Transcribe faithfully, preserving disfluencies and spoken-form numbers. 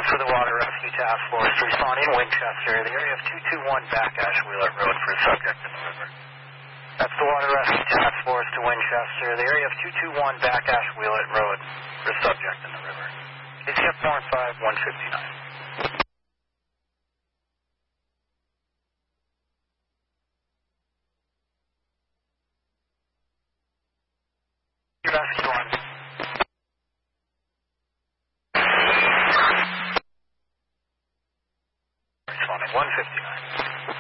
for the Water Rescue Task Force to respond in Winchester, the area of two two one Back Ashwheeler Road for a subject in the river. That's the Water Rescue Task Force to Winchester, the area of two two one Back Ashwheeler Road for a subject in the river. A C F four five one fifty-nine. Rescue on